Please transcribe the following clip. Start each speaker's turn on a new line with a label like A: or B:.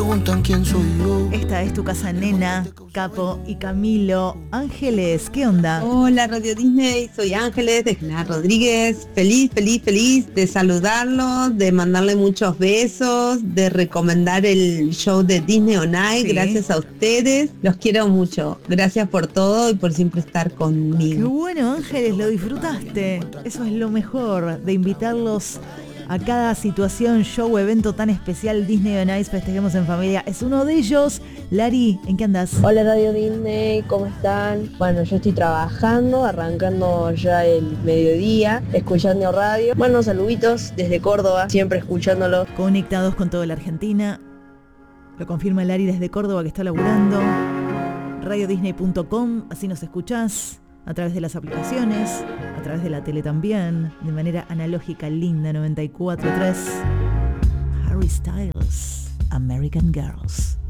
A: Preguntan quién soy yo.
B: Esta es tu casa, nena, Capo y Camilo. Ángeles, ¿qué onda?
C: Hola Radio Disney, soy Ángeles de General Rodríguez. Feliz de saludarlos, de mandarle muchos besos, de recomendar el show de Disney On Ice.
B: Sí.
C: Gracias a ustedes, los quiero mucho. Gracias por todo y por siempre estar
B: Qué
C: conmigo.
B: bueno, Ángeles, lo disfrutaste. Eso es lo mejor, de invitarlos a cada situación, show, evento tan especial. Disney On Ice, festejemos en familia, es uno de ellos. Lari, ¿en qué andas?
D: Hola Radio Disney, ¿cómo están? Bueno, yo estoy trabajando, arrancando ya el mediodía, escuchando radio. Bueno, saluditos desde Córdoba, siempre escuchándolo.
B: Conectados con toda la Argentina. Lo confirma Lari desde Córdoba, que está laburando. radiodisney.com, así nos escuchás. A través de las aplicaciones, a través de la tele también, de manera analógica, linda, 94.3. Harry Styles, American Girls.